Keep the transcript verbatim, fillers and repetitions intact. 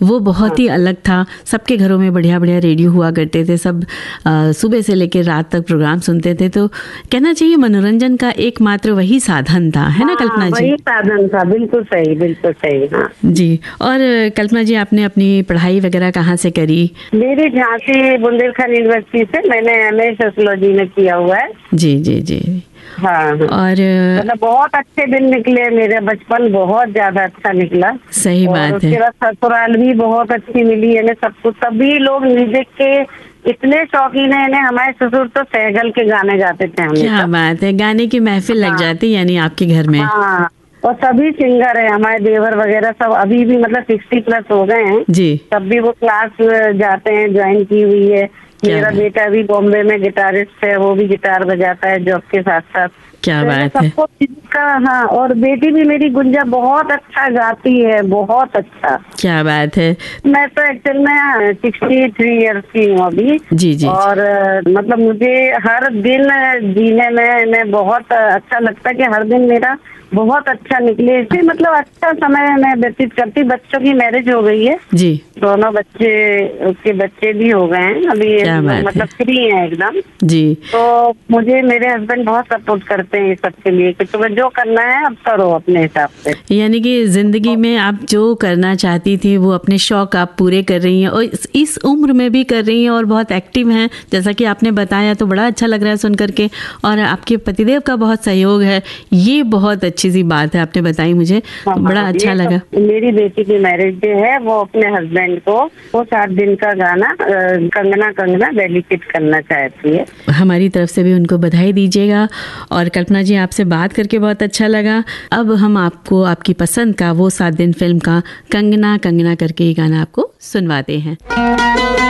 वो बहुत ही अलग था। सबके घरों में बढ़िया बढ़िया रेडियो हुआ करते थे, सब सुबह से लेकर रात तक प्रोग्राम सुनते थे। तो कहना चाहिए मनोरंजन का एकमात्र वही साधन था, है ना कल्पना जी? वही साधन था, बिल्कुल सही, बिल्कुल सही। हाँ जी। और कल्पना जी, आपने अपनी पढ़ाई वगैरह कहाँ से करी? मेरी झांसी बुंदेलखंड यूनिवर्सिटी से मैंने एम ए सोशियोलॉजी में किया हुआ है। जी जी जी। हाँ, और मतलब बहुत अच्छे दिन निकले, मेरे बचपन बहुत ज्यादा अच्छा निकला। सही बात है। उसके बाद ससुराल भी बहुत अच्छी मिली है सब कुछ। सभी लोग म्यूजिक के इतने शौकीन है, हमारे ससुर तो सहगल के गाने गाते थे हमेशा। क्या बात है, गाने की महफिल लग जाती यानी आपके घर में। हाँ, और सभी सिंगर है हमारे देवर वगैरह सब अभी भी मतलब सिक्सटी प्लस हो गए हैं जी। तब भी वो क्लास जाते हैं, ज्वाइन की हुई है। मेरा बेटा भी बॉम्बे में गिटारिस्ट है, वो भी गिटार बजाता है जॉब के साथ साथ। क्या बात है। सबको का हाँ, और बेटी भी मेरी गुंजा बहुत अच्छा गाती है, बहुत अच्छा। क्या बात है। मैं तो एक्चुअल में सिक्सटी थ्री ईयर्स की हूँ अभी। जी जी। और मतलब मुझे हर दिन जीने में मैं बहुत अच्छा लगता है कि हर दिन मेरा बहुत अच्छा निकले, इसे मतलब अच्छा समय मैं व्यतीत करती। बच्चों की मैरिज हो गई है जी, दोनों बच्चे, उसके बच्चे भी हो गए हैं अभी, मतलब फ्री हैं एकदम जी। तो मुझे मेरे हस्बैंड बहुत सपोर्ट करते हैं सबके लिए कि तुम्हें जो करना है अब करो अपने हिसाब से। यानी कि जिंदगी में आप जो करना चाहती थी वो अपने शौक आप पूरे कर रही हैं और इस, इस उम्र में भी कर रही हैं और बहुत एक्टिव हैं, जैसा कि आपने बताया। तो बड़ा अच्छा लग रहा है सुन करके। और आपके पतिदेव का बहुत सहयोग है, ये बहुत अच्छी सी बात है आपने बताई मुझे। हाँ, बड़ा अच्छा लगा। मेरी बेटी की मैरिज डे है, वो अपने हस्बैंड को वो सात दिन का गाना कंगना कंगना डेडिकेट करना चाहती है। हमारी तरफ से भी उनको बधाई दीजिएगा। और कल्पना जी, आपसे बात करके बहुत अच्छा लगा। अब हम आपको आपकी पसंद का वो सात दिन फिल्म का कंगना कंगना करके ये गाना आपको सुनवाते हैं।